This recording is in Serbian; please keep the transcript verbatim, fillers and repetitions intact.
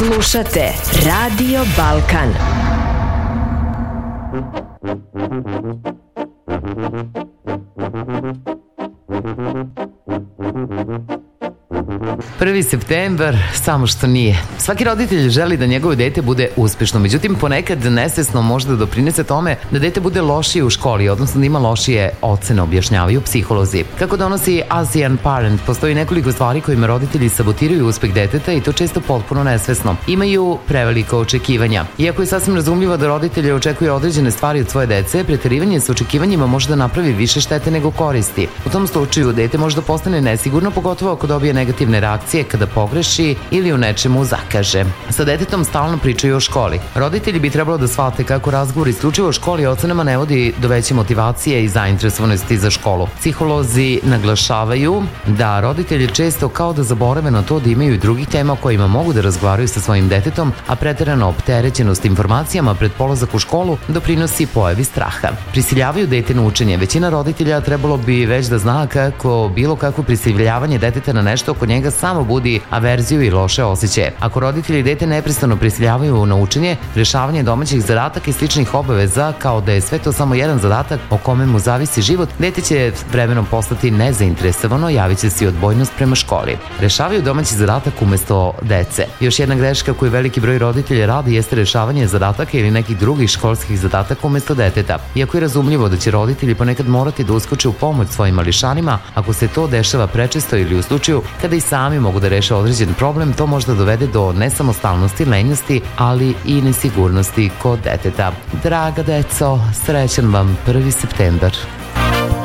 Slušate Radio Balkan. Prvi septembar, samo što nije. Svaki roditelj želi da njegovo dete bude uspešno, međutim ponekad nesvesno može da doprinese tome da dete bude lošije u školi, odnosno da ima lošije ocene, objašnjavaju psiholozi. Kako donosi ASEAN Parent, postoji nekoliko stvari kojima roditelji sabotiraju uspeh deteta i to često potpuno nesvesno. Imaju prevelika očekivanja. Iako je sasvim razumljivo da roditelji očekuju određene stvari od svoje dece, preterivanje sa očekivanjima može da napravi više štete nego koristi. U tom slučaju dete može da postane nesigurno, pogotovo ako dobije negativne reakcije kada pogreši ili u nečemu zakaže. Sa detetom stalno pričaju o školi. Roditelji bi trebalo da shvate kako razgovor isključivo o školi i ocenama ne vodi do veće motivacije i zainteresovanosti za školu. Psiholozi naglašavaju da roditelji često kao da zaborave na to da imaju i drugih tema o kojima mogu da razgovaraju sa svojim detetom, a preterana opterećenost informacijama pred polazak u školu doprinosi pojavi straha. Prisiljavaju dete na učenje. Većina roditelja trebalo bi već da zna kako bilo kakvo prisiljavanje deteta na nešto oko njega samo budi averziju i loše osjećaje. Ako roditelji i dete neprestano prisiljavaju na učenje, rešavanje domaćih zadataka i sličnih obaveza, kao da je sve to samo jedan zadatak o kome mu zavisi život, dete će vremenom postati nezainteresovano, javit će se i odbojnost prema školi. Rešavaju domaći zadatak umesto dece. Još jedna greška koju veliki broj roditelja radi jeste rešavanje zadataka ili nekih drugih školskih zadataka umesto deteta. Iako je razumljivo da će roditelji ponekad morati da uskoče u pomoć svojim mališanima, ako se to dešava prečesto ili u slučaju kada i sami mogu da reše određen problem, to možda dovede do nesamostalnosti, lenjosti, ali i nesigurnosti kod deteta. Draga deco, srećan vam prvi septembar.